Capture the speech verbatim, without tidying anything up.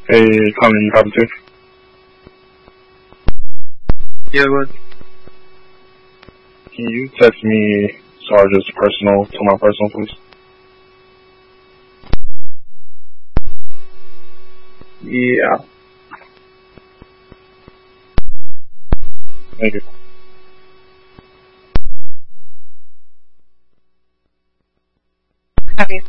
Hey, Connor, you have it? Yeah, what? Can you text me Sarge's personal to my personal, please? Yeah. Thank you. Copy.